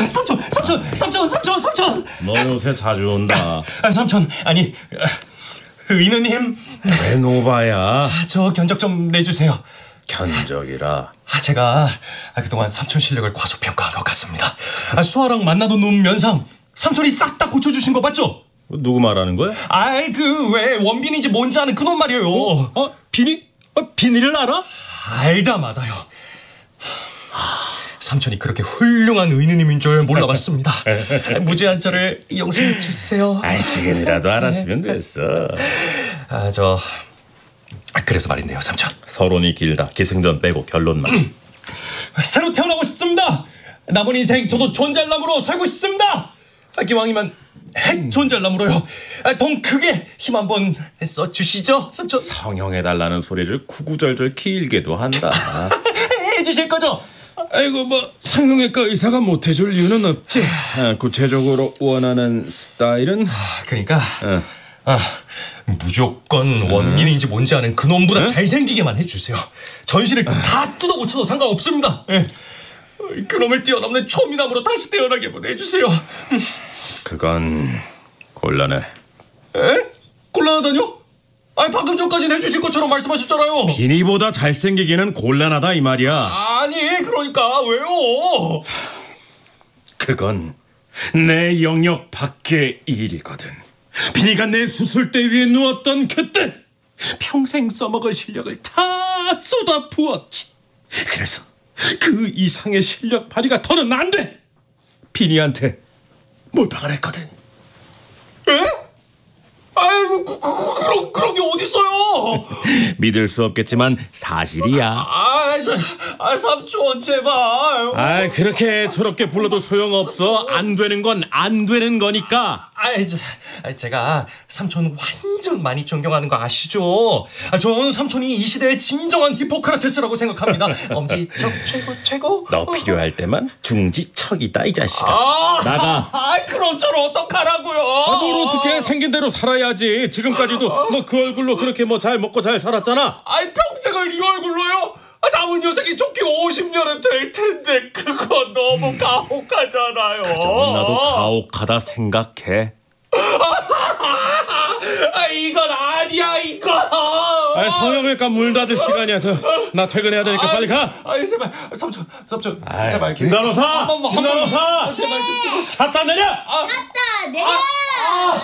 삼촌. 너 요새 자주 온다. 삼촌, 아니, 의느님. 왜 노바야? 저 견적 좀 내주세요. 견적이라. 제가 그동안 삼촌 실력을 과소평가한 것 같습니다. 수아랑 만나던 놈 면상 삼촌이 싹 다 고쳐주신 거 맞죠? 누구 말하는 거야? 그 왜 원빈인지 뭔지 아는 그놈 말이에요. 비니? 비니를 알아? 알다 마다요. 삼촌이 그렇게 훌륭한 의느님인 줄 몰라봤습니다. 무제한 저를 용서해 주세요. 지금이라도 알았으면 됐어. 그래서 말인데요, 삼촌. 서론이 길다. 기승전 빼고 결론만. 새로 태어나고 싶습니다. 남은 인생 저도 존잘남으로 살고 싶습니다. 기왕이면 핵 존잘남으로요. 돈 크게 힘 한번 써주시죠, 삼촌. 성형해달라는 소리를 구구절절 길게도 한다. 해주실 거죠? 아이고 성형외과 의사가 못해줄 이유는 없지. 구체적으로 원하는 스타일은? 그러니까 무조건 원빈인지 뭔지 아는 그놈보다 잘생기게만 해주세요. 전신을 다 뜯어 고쳐도 상관없습니다. 그놈을 뛰어넘는 초미남으로 다시 태어나게만 해주세요. 그건 곤란해. 곤란하다뇨? 방금 전까지는 해주실 것처럼 말씀하셨잖아요. 비니보다 잘생기기는 곤란하다 이 말이야. 아니 그러니까 왜요? 그건 내 영역 밖의 일이거든. 비니가 내 수술대 위에 누웠던 그때 평생 써먹을 실력을 다 쏟아 부었지. 그래서 그 이상의 실력 발휘가 더는 안 돼. 비니한테 몰빵을 했거든. 그런 게 어딨어요? 믿을 수 없겠지만 사실이야. 삼촌 제발. 그렇게 저렇게 불러도 소용없어. 안 되는 건 안 되는 거니까. 제가 삼촌 완전 많이 존경하는 거 아시죠? 전 삼촌이 이 시대의 진정한 히포크라테스라고 생각합니다. 엄지척 최고. 너 필요할 때만 중지척이다 이 자식아. 나가. 그럼 저를 어떡하라고요? 뭘 어떻게 생긴 대로 살아야지. 지금까지도 너 그 얼굴로 그렇게 잘 먹고 잘 살았잖아. 평생을 이 얼굴로요? 남은 녀석이 좋게 50년은 될 텐데 그거 너무 가혹하잖아요. 그저 나도 가혹하다 생각해. 이건 아니야 이거. 성형외과 문 닫을 시간이야. 나 퇴근해야 되니까 빨리 가. 제발 삼촌 제발. 김 간호사. 제발 샷다 내려. 샀다 내려.